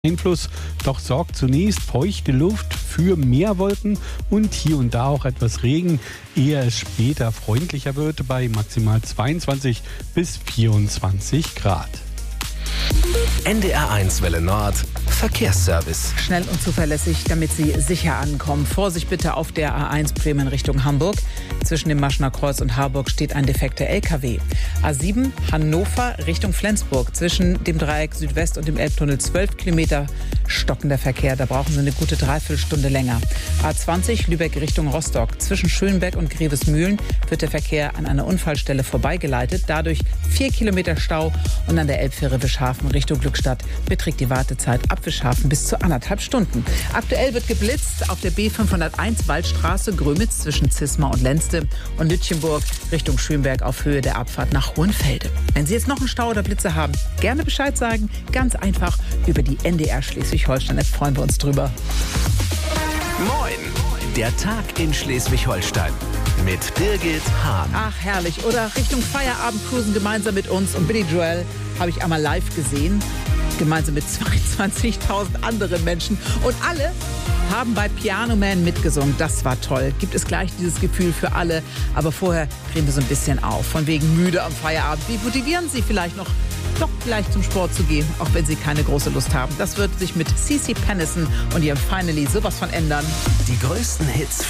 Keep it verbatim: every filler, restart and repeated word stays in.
Einfluss, doch sorgt zunächst feuchte Luft für mehr Wolken und hier und da auch etwas Regen, ehe es später freundlicher wird bei maximal zweiundzwanzig bis vierundzwanzig Grad. N D R eins Welle Nord Verkehrsservice. Schnell und zuverlässig, damit Sie sicher ankommen. Vorsicht bitte auf der A eins Bremen Richtung Hamburg. Zwischen dem Maschener Kreuz und Harburg steht ein defekter L K W. A sieben Hannover Richtung Flensburg. Zwischen dem Dreieck Südwest und dem Elbtunnel zwölf Kilometer stockender Verkehr. Da brauchen Sie eine gute Dreiviertelstunde länger. A zwanzig Lübeck Richtung Rostock. Zwischen Schönberg und Grevesmühlen wird der Verkehr an einer Unfallstelle vorbeigeleitet. Dadurch vier Kilometer Stau und an der Elbfähre Wischhafen Richtung Glückstadt beträgt die Wartezeit ab Wischhafen bis zu anderthalb Stunden. Aktuell wird geblitzt auf der B fünfhunderteins Waldstraße Grömitz zwischen Zismar und Lenzte und Lütchenburg Richtung Schönberg auf Höhe der Abfahrt nach Hohenfelde. Wenn Sie jetzt noch einen Stau oder Blitze haben, gerne Bescheid sagen. Ganz einfach über die N D R Schleswig-Holstein. Jetzt freuen wir uns drüber. Moin, der Tag in Schleswig-Holstein mit Birgit Hahn. Ach, herrlich. Oder Richtung Feierabend cruisen gemeinsam mit uns. Und Billy Joel habe ich einmal live gesehen. Gemeinsam mit zweiundzwanzigtausend anderen Menschen. Und alle haben bei Piano Man mitgesungen. Das war toll. Gibt es gleich dieses Gefühl für alle. Aber vorher drehen wir so ein bisschen auf. Von wegen müde am Feierabend. Wie motivieren Sie vielleicht noch, doch gleich zum Sport zu gehen, auch wenn Sie keine große Lust haben? Das wird sich mit C C Pennison und ihrem Finally sowas von ändern. Die größten Hits